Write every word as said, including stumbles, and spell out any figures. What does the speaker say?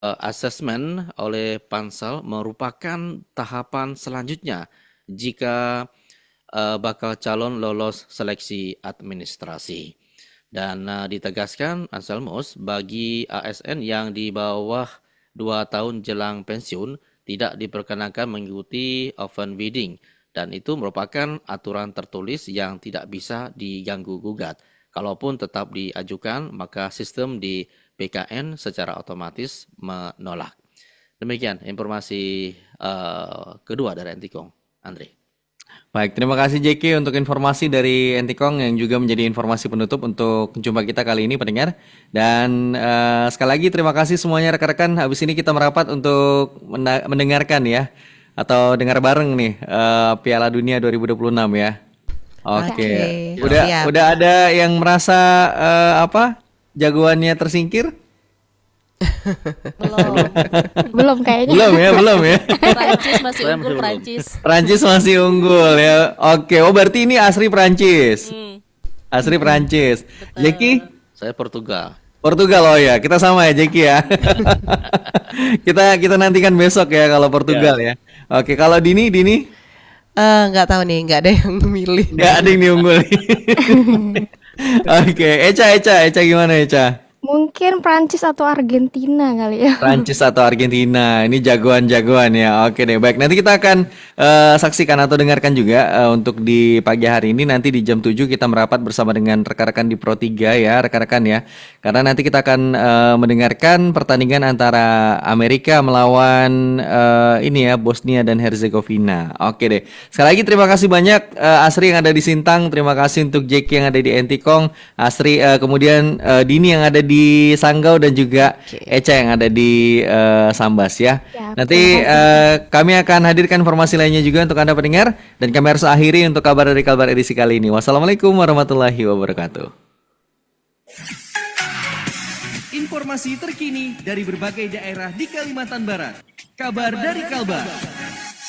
eh, assessment oleh Pansel merupakan tahapan selanjutnya jika eh, bakal calon lolos seleksi administrasi. Dan eh, ditegaskan Anselmus bagi A S N yang di bawah dua tahun jelang pensiun tidak diperkenakan mengikuti open bidding dan itu merupakan aturan tertulis yang tidak bisa diganggu gugat. Kalaupun tetap diajukan, maka sistem di B K N secara otomatis menolak. Demikian informasi eh, kedua dari Antikong, Andre. Baik, terima kasih J K untuk informasi dari Entikong yang juga menjadi informasi penutup untuk jumpa kita kali ini pendengar. Dan eh, sekali lagi terima kasih semuanya rekan-rekan. Habis ini kita merapat untuk mena- mendengarkan ya atau dengar bareng nih eh, Piala Dunia dua ribu dua puluh enam ya. Oke, Oke, Ya, udah siap. udah ada yang merasa eh, apa jagoannya tersingkir? Belum. Belum kayaknya. Belum ya, belum ya. Prancis masih saya unggul masih belum. Prancis. Prancis masih unggul ya. Oke, oh berarti ini asli Prancis. Hmm, Asli Prancis. Jeki, Saya Portugal. Portugal oh ya. Kita sama ya Jeki ya. kita kita nantikan besok ya kalau Portugal Ya. ya. Oke, kalau Dini, Dini Eh, nggak tahu nih, nggak ada yang milih. nggak ada yang diunggul. Oke, Eca, Eca, Eca gimana Eca? Mungkin Prancis atau Argentina kali ya. Prancis atau Argentina, ini jagoan-jagoan ya. Oke deh, baik. Nanti kita akan eh, saksikan atau dengarkan juga eh, untuk di pagi hari ini. Nanti di jam tujuh kita merapat bersama dengan rekan-rekan di Pro tiga ya, rekan-rekan ya. Karena nanti kita akan eh, mendengarkan pertandingan antara Amerika melawan eh, ini ya, Bosnia dan Herzegovina. Oke deh. Sekali lagi terima kasih banyak eh, Asri yang ada di Sintang. Terima kasih untuk Jeki yang ada di Entikong. Asri, eh, kemudian eh, Dini yang ada di Sanggau dan juga Eca yang ada di eh, Sambas ya. Ya, Nanti terima kasih. eh, kami akan hadirkan informasi lainnya juga untuk Anda pendengar dan kami harus akhiri untuk kabar dari kabar edisi kali ini. Wassalamualaikum warahmatullahi wabarakatuh. Informasi terkini dari berbagai daerah di Kalimantan Barat. Kabar dari Kalbar.